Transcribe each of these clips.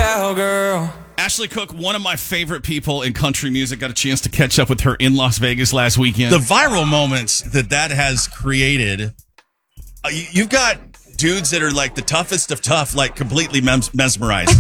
cowgirl. Ashley Cook, one of my favorite people in country music, got a chance to catch up with her in Las Vegas last weekend. The viral moments that has created, you've got dudes that are like the toughest of tough, like completely mesmerized.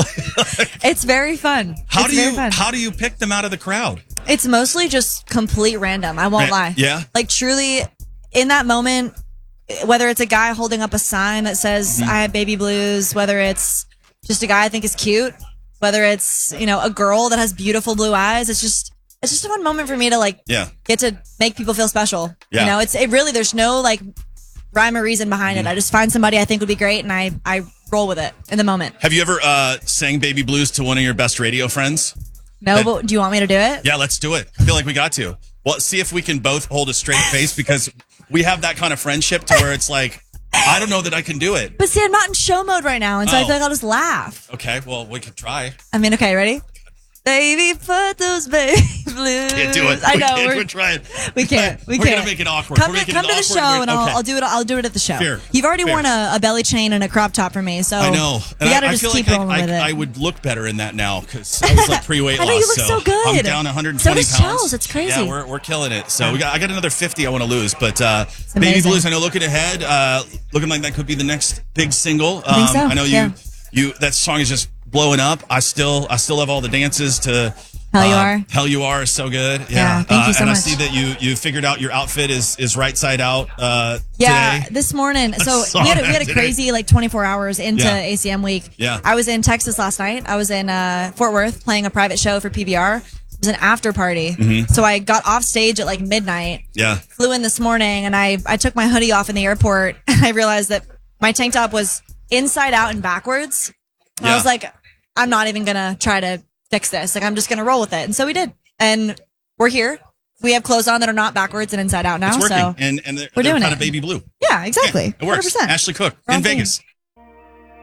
It's very fun. How do you pick them out of the crowd? It's mostly just complete random. I won't lie. Yeah. Like truly in that moment, whether it's a guy holding up a sign that says I have baby blues, whether it's just a guy I think is cute, whether it's, a girl that has beautiful blue eyes, it's just a fun moment for me to get to make people feel special. Yeah. It really, there's no like rhyme or reason behind it. I just find somebody I think would be great and I roll with it in the moment. Have you ever sang Baby Blues to one of your best radio friends? No, but do you want me to do it? Yeah, let's do it. I feel like we got to. Well, see if we can both hold a straight face because we have that kind of friendship to where it's like, I don't know that I can do it. But see, I'm not in show mode right now, and so I feel like I'll just laugh. Okay, well, we could try. Okay, ready? Baby, put those baby blues. Can't do it. I know. We're trying. We can't. We're gonna make it awkward. Come to the show, and I'll do it. I'll do it at the show. Fair. You've already worn a belly chain and a crop top for me, so I know. You gotta I just feel keep like rolling with it. I would look better in that now because I was like pre-weight loss. I know you look so good. I'm down 120 so does pounds. Chels. It's crazy. Yeah, we're killing it. So I got another 50 I want to lose, but Baby amazing. Blues. I know. Looking ahead, looking like that could be the next big single. I think so. I know yeah. you. That song is just blowing up. I still have all the dances to. Hell You Are. Hell You Are is so good. Yeah, thank you so and much. I see that you figured out your outfit is right side out Yeah, today. this morning. So saw we had that a today. crazy 24 hours into Yeah. ACM week. Yeah. I was in Texas last night. I was in Fort Worth playing a private show for PBR. It was an after party. So I got off stage at midnight. Yeah. Flew in this morning and I took my hoodie off in the airport and I realized that my tank top was inside out and backwards. And I was like, I'm not even going to try to fix this. I'm just going to roll with it. And so we did. And we're here. We have clothes on that are not backwards and inside out now. It's working. So and they're doing kind it. of baby blue. Yeah, exactly. Yeah, it works. 100%. Ashley Cook Wrong in thing. Vegas.